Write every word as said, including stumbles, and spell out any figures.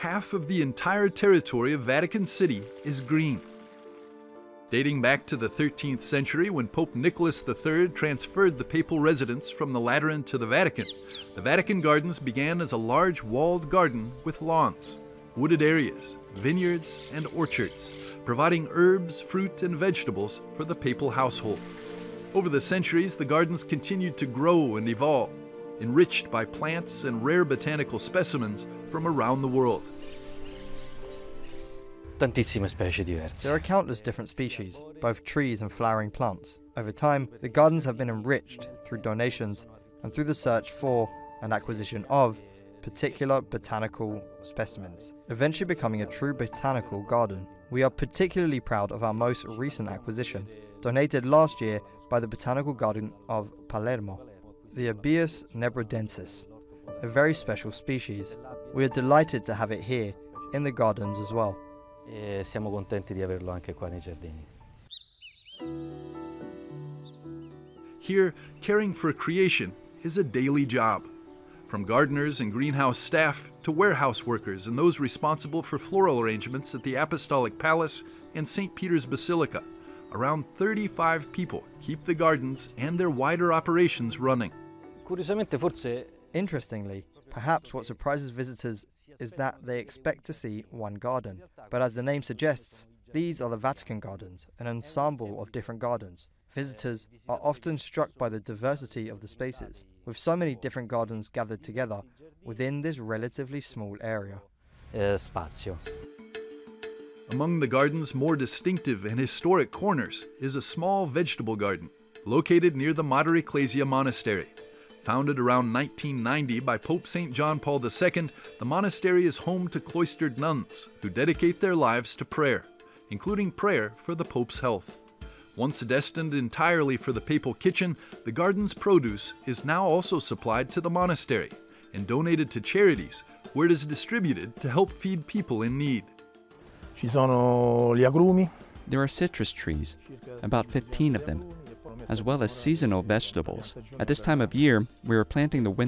half of the entire territory of Vatican City is green. Dating back to the thirteenth century, when Pope Nicholas the Third transferred the papal residence from the Lateran to the Vatican, the Vatican Gardens began as a large walled garden with lawns, wooded areas, vineyards, and orchards, providing herbs, fruit, and vegetables for the papal household. Over the centuries, the gardens continued to grow and evolve, enriched by plants and rare botanical specimens from around the world. Tantissime specie diverse. There are countless different species, both trees and flowering plants. Over time, the gardens have been enriched through donations and through the search for and acquisition of particular botanical specimens, eventually becoming a true botanical garden. We are particularly proud of our most recent acquisition, donated last year by the Botanical Garden of Palermo, the Abies nebradensis, a very special species. We are delighted to have it here in the gardens as well. E siamo contenti di averlo anche qua nei giardini. Here, caring for creation is a daily job. From gardeners and greenhouse staff to warehouse workers and those responsible for floral arrangements at the Apostolic Palace and Saint Peter's Basilica, around thirty-five people keep the gardens and their wider operations running. Curiosamente, forse. Interestingly, perhaps what surprises visitors is that they expect to see one garden. But as the name suggests, these are the Vatican Gardens, an ensemble of different gardens. Visitors are often struck by the diversity of the spaces, with so many different gardens gathered together within this relatively small area. Eh, spazio. Among the garden's more distinctive and historic corners is a small vegetable garden located near the Mater Ecclesia Monastery. Founded around nineteen ninety by Pope Saint John Paul the Second, the monastery is home to cloistered nuns who dedicate their lives to prayer, including prayer for the Pope's health. Once destined entirely for the papal kitchen, the garden's produce is now also supplied to the monastery and donated to charities, where it is distributed to help feed people in need. Ci sono gli agrumi. There are citrus trees, about fifteen of them, as well as seasonal vegetables. At this time of year, we are planting the winter